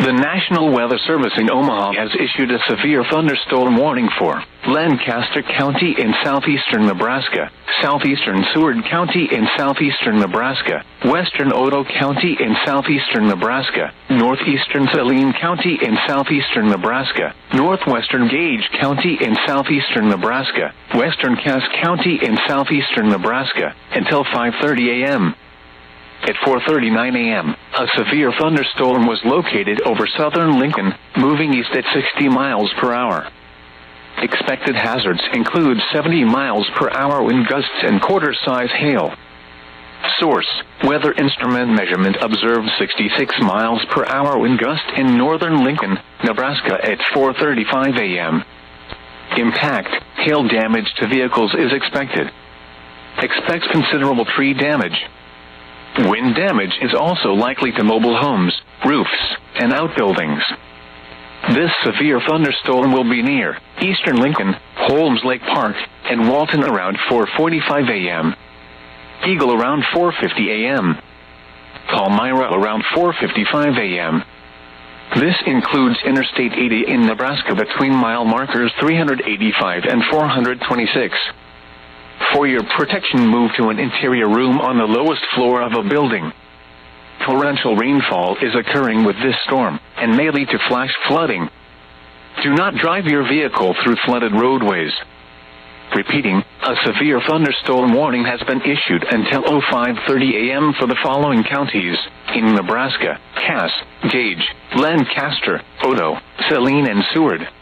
The National Weather Service in Omaha has issued a severe thunderstorm warning for Lancaster County in southeastern Nebraska, southeastern Seward County in southeastern Nebraska, western Otoe County in southeastern Nebraska, northeastern Saline County in southeastern Nebraska, northwestern Gage County in southeastern Nebraska, western Cass County in southeastern Nebraska, until 5:30 a.m. At 4:39 a.m., a severe thunderstorm was located over southern Lincoln, moving east at 60 miles per hour. Expected hazards include 70 miles per hour wind gusts and quarter-size hail. Source: Weather Instrument Measurement observed 66 miles per hour wind gust in northern Lincoln, Nebraska at 4:35 a.m. Impact: hail damage to vehicles is expected. Expects considerable tree damage. Wind damage is also likely to mobile homes, roofs, and outbuildings. This severe thunderstorm will be near eastern Lincoln, Holmes Lake Park, and Walton around 4:45 a.m. Eagle around 4:50 a.m. Palmyra around 4:55 a.m. This includes Interstate 80 in Nebraska between mile markers 385 and 426. For your protection, move to an interior room on the lowest floor of a building. Torrential rainfall is occurring with this storm, and may lead to flash flooding. Do not drive your vehicle through flooded roadways. Repeating, a severe thunderstorm warning has been issued until 5:30 a.m. for the following counties in Nebraska: Cass, Gage, Lancaster, Otoe, Saline, and Seward.